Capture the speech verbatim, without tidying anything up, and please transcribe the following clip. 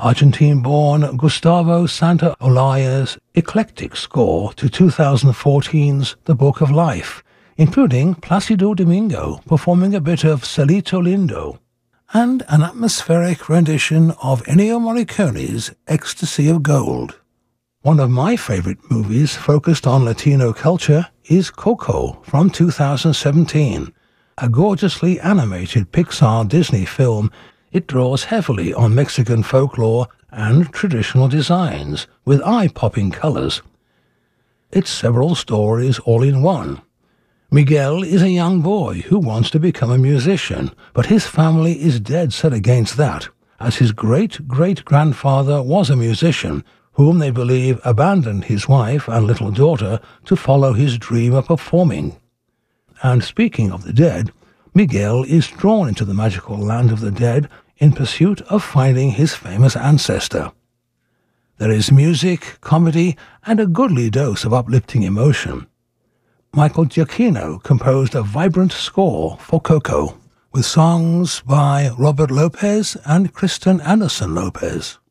Argentine-born Gustavo Santaolalla's eclectic score to two thousand fourteen's The Book of Life, including Placido Domingo performing a bit of Celito Lindo, and an atmospheric rendition of Ennio Morricone's Ecstasy of Gold. One of my favorite movies focused on Latino culture is Coco from two thousand seventeen. A gorgeously animated Pixar Disney film, it draws heavily on Mexican folklore and traditional designs with eye-popping colors. It's several stories all in one. Miguel is a young boy who wants to become a musician, but his family is dead set against that, as his great-great-grandfather was a musician, whom they believe abandoned his wife and little daughter to follow his dream of performing. And speaking of the dead, Miguel is drawn into the magical land of the dead in pursuit of finding his famous ancestor. There is music, comedy, and a goodly dose of uplifting emotion. Michael Giacchino composed a vibrant score for Coco, with songs by Robert Lopez and Kristen Anderson Lopez.